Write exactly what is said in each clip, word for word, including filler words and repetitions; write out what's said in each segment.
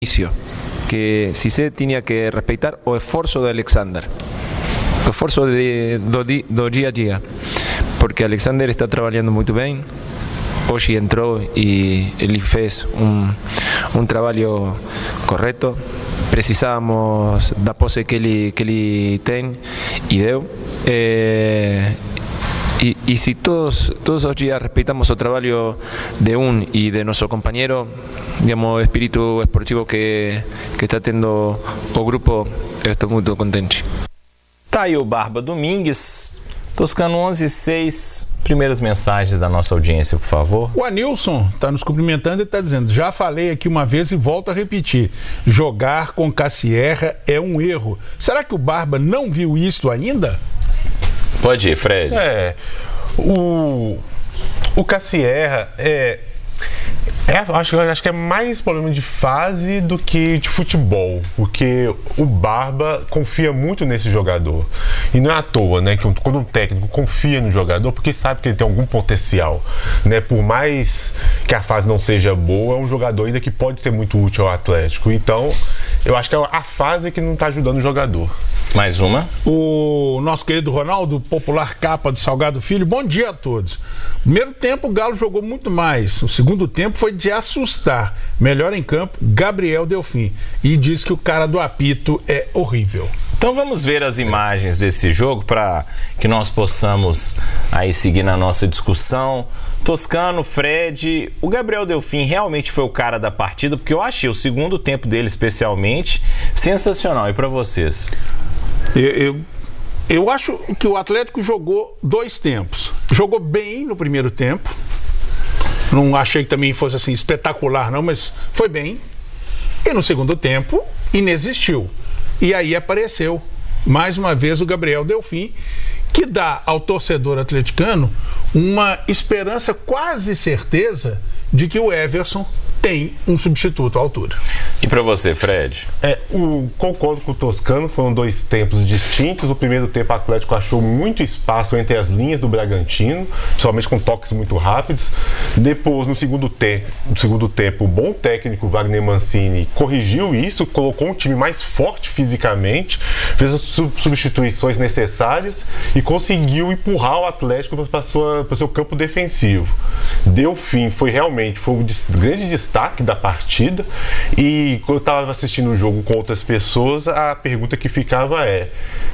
que si se tinha que respeitar o esforço de Alexander, o esforço de, do, do dia a dia, porque Alexander está trabalhando muito bem. Hoje entrou e ele fez um, um trabalho correto. Precisávamos da posse que ele, que ele tem e deu. É, e, e se todos, todos os dias respeitamos o trabalho de um e de nosso companheiro, digamos, o espírito esportivo que, que está tendo o grupo, eu estou muito contente. Tá aí o Barba Domingues. Toscano onze e seis, primeiras mensagens da nossa audiência, por favor. O Anilson está nos cumprimentando e está dizendo: já falei aqui uma vez e volto a repetir, jogar com Cassierra é um erro. Será que o Barba não viu isso ainda? Pode ir, Fred. É, o, o Cassierra é... É, acho, acho que é mais problema de fase do que de futebol, porque o Barba confia muito nesse jogador. E não é à toa, né, que um, quando um técnico confia no jogador, porque sabe que ele tem algum potencial, né, por mais que a fase não seja boa, é um jogador ainda que pode ser muito útil ao Atlético. Então, eu acho que é a fase que não está ajudando o jogador. Mais uma. O nosso querido Ronaldo, popular capa do Salgado Filho, bom dia a todos. Primeiro tempo o Galo jogou muito mais, o segundo tempo foi de assustar. Melhor em campo, Gabriel Delfim. E diz que o cara do apito é horrível. Então vamos ver as imagens desse jogo para que nós possamos aí seguir na nossa discussão. Toscano, Fred, o Gabriel Delfim realmente foi o cara da partida, porque eu achei o segundo tempo dele especialmente sensacional. E para vocês? Eu, eu, eu acho que o Atlético jogou dois tempos. Jogou bem no primeiro tempo. Não achei que também fosse assim espetacular não, mas foi bem. E no segundo tempo, inexistiu. E aí apareceu, mais uma vez, o Gabriel Delfim, que dá ao torcedor atleticano uma esperança quase certeza de que o Everson tem um substituto à altura. E para você, Fred? É, o, concordo com o Toscano, foram dois tempos distintos. O primeiro tempo o Atlético achou muito espaço entre as linhas do Bragantino, principalmente com toques muito rápidos. Depois, no segundo tempo, no segundo tempo, o bom técnico Wagner Mancini corrigiu isso, colocou um time mais forte fisicamente, fez as substituições necessárias e conseguiu empurrar o Atlético para o seu campo defensivo. Delfim foi realmente foi o grande destaque destaque da partida. E quando eu estava assistindo o jogo com outras pessoas, a pergunta que ficava é: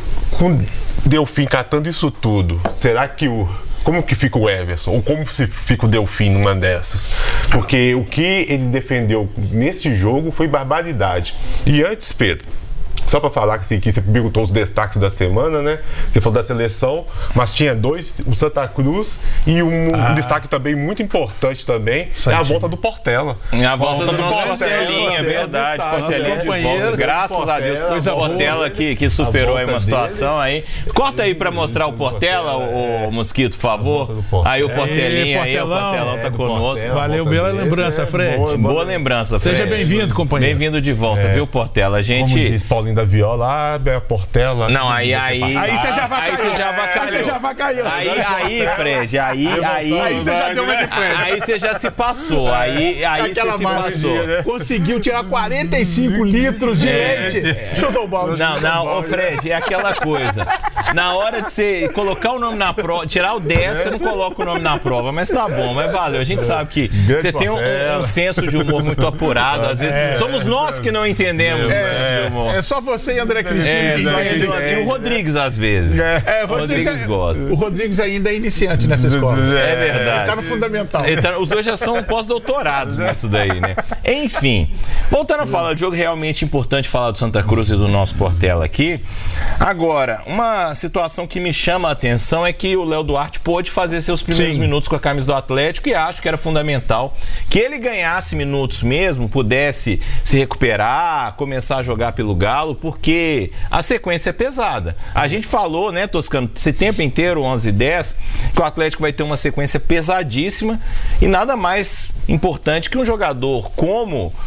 com Delfim catando isso tudo, será que o como que fica o Everson? Ou como se fica o Delfim numa dessas? Porque o que ele defendeu nesse jogo foi barbaridade. E antes, Pedro, só para falar que, que você perguntou os destaques da semana, né? Você falou da seleção, mas tinha dois, o Santa Cruz e um, ah. um destaque também muito importante também, Santinho. É a volta do Portela. É a volta, volta do, do nosso Portelinha, é verdade. Portelinha de volta. Graças Portela, a Deus. O Portela que, que superou aí uma situação dele. Aí. Corta aí para mostrar o Portela, o, o Mosquito, por favor. Aí o Portelinha aí, o Portelão tá conosco. Valeu, bela lembrança, Fred. Boa, boa lembrança, Fred. Seja bem-vindo, companheiro. Bem-vindo de volta, viu, Portela? A gente... Como diz Paulinho da Viola, abre a Portela. Não, aí, aí. Aí você já vai Aí você já vai Aí você já vai cair. Aí, aí, Fred, aí, aí. Aí você já deu uma de Fred. Aí você já se passou. Aí, aí você se passou. Conseguiu tirar quarenta e cinco litros de leite. Chutou o balde. Não, não, ô Fred, é aquela coisa. Na hora de você colocar o nome na prova, tirar o dez, você não coloca o nome na prova. Mas tá bom, mas valeu. A gente sabe que você tem um, um senso de humor muito apurado. Às vezes somos nós que não entendemos o senso de humor. É só você e André Cristina. É, só ele, e o Rodrigues às vezes. É, o Rodrigues, Rodrigues gosta. O Rodrigues ainda é iniciante nessa escola. É verdade. Ele tá no fundamental. Tá, os dois já são pós-doutorados nisso daí, né? Enfim, voltando a falar de jogo, realmente importante falar do Santa Cruz e do nosso Portela aqui. Agora, uma situação que me chama a atenção é que o Léo Duarte pôde fazer seus primeiros Sim. minutos com a camisa do Atlético e acho que era fundamental que ele ganhasse minutos mesmo, pudesse se recuperar, começar a jogar pelo Galo, porque a sequência é pesada. A gente falou, né, Toscano, esse tempo inteiro, onze e dez, que o Atlético vai ter uma sequência pesadíssima e nada mais importante que um jogador como o Léo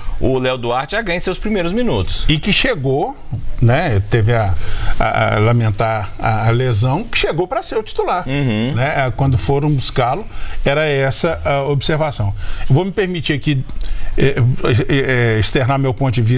Léo Duarte já ganhe seus primeiros minutos. E que chegou, né? Teve a, a, a lamentar a, a lesão, que chegou para ser o titular. Uhum. Né? Quando foram buscá-lo, era essa a observação. Eu vou me permitir aqui é, é, externar meu ponto de vista